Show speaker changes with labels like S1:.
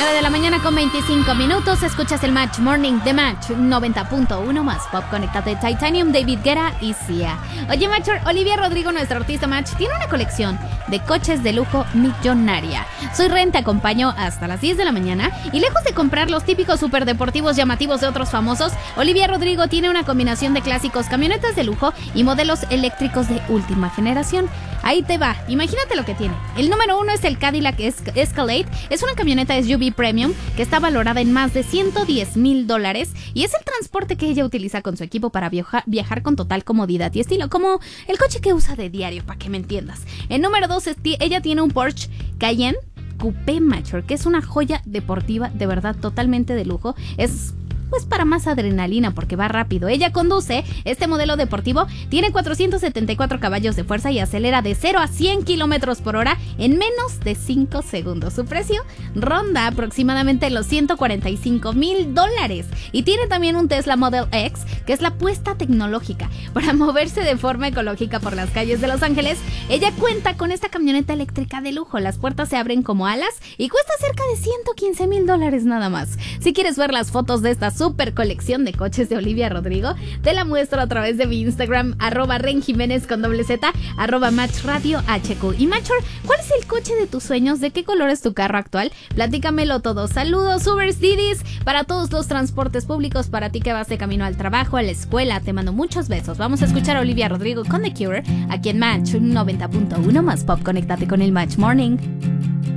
S1: 9 de la mañana con 25 minutos. Escuchas el Match Morning de Match 90.1 más Pop. Conéctate. Titanium, David Guetta y Sia. Oye, Matcher, Olivia Rodrigo, nuestra artista Match, tiene una colección de coches de lujo millonaria. Soy Ren, te acompaño hasta las 10 de la mañana. Y lejos de comprar los típicos superdeportivos llamativos de otros famosos, Olivia Rodrigo tiene una combinación de clásicos, camionetas de lujo y modelos eléctricos de última generación. Ahí te va, imagínate lo que tiene. El número 1 es el Cadillac Escalade. Es una camioneta SUV premium que está valorada en más de $110,000 y es el transporte que ella utiliza con su equipo para viajar con total comodidad y estilo, como el coche que usa de diario, para que me entiendas. El número 2 ella tiene un Porsche Cayenne Coupé Mature, que es una joya deportiva de verdad totalmente de lujo. Es pues para más adrenalina porque va rápido. Ella conduce este modelo deportivo, tiene 474 caballos de fuerza y acelera de 0 a 100 kilómetros por hora en menos de 5 segundos. Su precio ronda aproximadamente los $145,000 y tiene también un Tesla Model X, que es la apuesta tecnológica para moverse de forma ecológica por las calles de Los Ángeles. Ella cuenta con esta camioneta eléctrica de lujo. Las puertas se abren como alas y cuesta cerca de $115,000 nada más. Si quieres ver las fotos de esta super colección de coches de Olivia Rodrigo, te la muestro a través de mi Instagram, @renjiménez con @, @matchradiohq. Y Matcher, ¿cuál es el coche de tus sueños? ¿De qué color es tu carro actual? Platícamelo todo. Saludos, Ubers, Didis, para todos los transportes públicos, para ti que vas de camino al trabajo, a la escuela. Te mando muchos besos. Vamos a escuchar a Olivia Rodrigo con The Cure, aquí en Match 90.1 más Pop. Conéctate con el Match Morning.